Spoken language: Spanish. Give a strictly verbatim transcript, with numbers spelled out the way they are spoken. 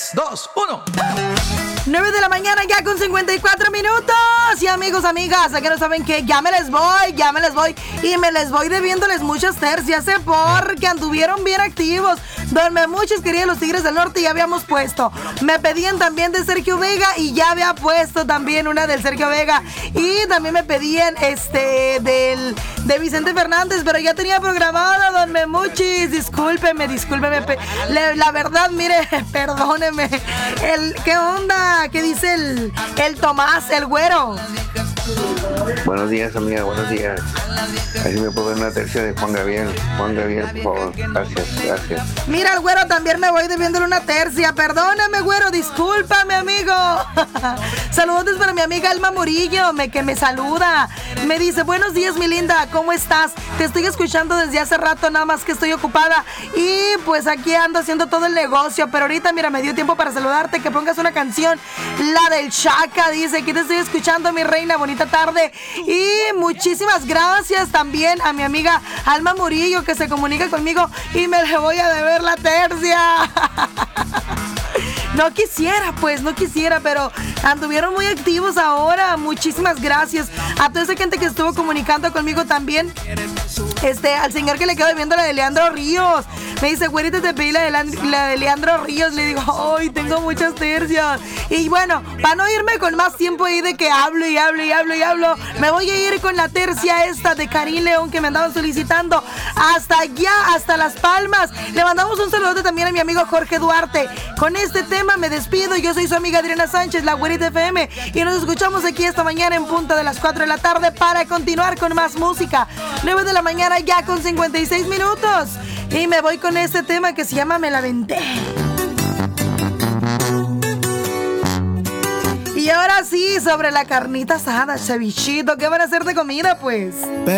tres, dos, uno. nueve de la mañana ya con cincuenta y cuatro minutos. Y amigos, amigas, ¿a que no saben qué? Ya me les voy, ya me les voy. Y me les voy debiéndoles muchas tercias, ¿eh? Porque anduvieron bien activos. Don Memuchis quería los Tigres del Norte y ya habíamos puesto. Me pedían también de Sergio Vega y ya había puesto también una del Sergio Vega. Y también me pedían este del de Vicente Fernández, pero ya tenía programada, Don Memuchis. Discúlpeme, discúlpeme. La, la verdad, mire, perdóneme. El, ¿Qué onda? ¿Qué dice el, el Tomás, el güero? Buenos días, amiga, buenos días. Así me puedo ver una tercia de Juan Gabriel. Juan Gabriel, por favor. Gracias, gracias. Mira, el güero también me voy debiéndole una tercia. Perdóname, güero, discúlpame, amigo. Saludos para mi amiga Alma Murillo, me, que me saluda. Me dice, buenos días, mi linda, ¿cómo estás? Te estoy escuchando desde hace rato, nada más que estoy ocupada. Y pues aquí ando haciendo todo el negocio. Pero ahorita, mira, me dio tiempo para saludarte, que pongas una canción. La del Chaka, dice, aquí te estoy escuchando, mi reina, bonita tarde. Y muchísimas gracias también a mi amiga Alma Murillo, que se comunica conmigo y me le voy a deber la tercia. No quisiera, pues, no quisiera, pero anduvieron muy activos ahora. Muchísimas gracias a toda esa gente que estuvo comunicando conmigo también. Este, al señor que le quedó debiendo la de Leandro Ríos. Me dice, güerita, te pedí la de, la, la de Leandro Ríos. Le digo, ay, tengo muchas tercias. Y bueno, para no irme con más tiempo ahí de que hablo y hablo y hablo y hablo, me voy a ir con la tercia esta de Karim León que me andaban solicitando hasta allá, hasta Las Palmas. Le mandamos un saludo también a mi amigo Jorge Duarte. Con este tema me despido. Yo soy su amiga Adriana Sánchez, la güerita F M, y nos escuchamos aquí esta mañana en punto de las cuatro de la tarde para continuar con más música. nueve de la mañana ya con cincuenta y seis minutos. Y me voy con este tema que se llama Me la Venté. Y ahora sí, sobre la carnita asada, cevichito, ¿qué van a hacer de comida, pues?